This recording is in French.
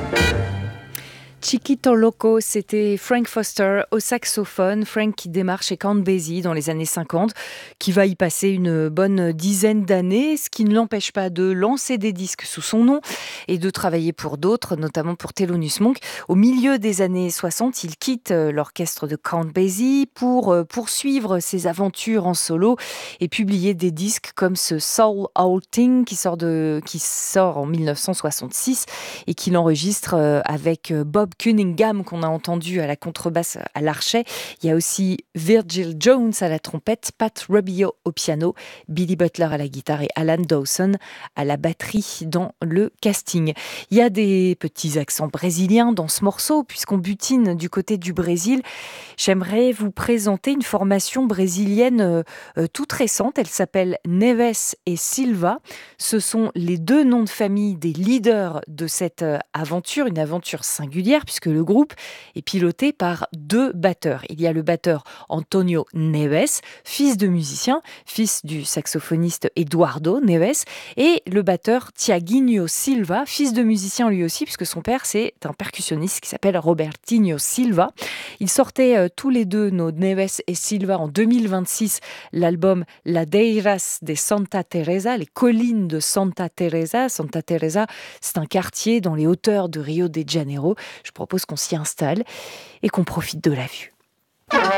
Chiquito Loco, c'était Frank Foster au saxophone. Frank qui démarre chez Count Basie dans les années 50, qui va y passer une bonne dizaine d'années, ce qui ne l'empêche pas de lancer des disques sous son nom et de travailler pour d'autres, notamment pour Thelonious Monk. Au milieu des années 60, il quitte l'orchestre de Count Basie pour poursuivre ses aventures en solo et publier des disques comme ce Soul Outing qui sort en 1966 et qu'il enregistre avec Bob Cunningham qu'on a entendu à la contrebasse à l'archet. Il y a aussi Virgil Jones à la trompette, Pat Rubio au piano, Billy Butler à la guitare et Alan Dawson à la batterie dans le casting. Il y a des petits accents brésiliens dans ce morceau puisqu'on butine du côté du Brésil. J'aimerais vous présenter une formation brésilienne toute récente. Elle s'appelle Neves et Silva. Ce sont les deux noms de famille des leaders de cette aventure, une aventure singulière puisque le groupe est piloté par deux batteurs. Il y a le batteur Antonio Neves, fils de musicien, fils du saxophoniste Eduardo Neves, et le batteur Tiaguinho Silva, fils de musicien lui aussi, puisque son père c'est un percussionniste qui s'appelle Robertinho Silva. Ils sortaient tous les deux, nos Neves et Silva, en 2026, l'album Ladeiras de Santa Teresa, les collines de Santa Teresa. Santa Teresa, c'est un quartier dans les hauteurs de Rio de Janeiro. Je propose qu'on s'y installe et qu'on profite de la vue.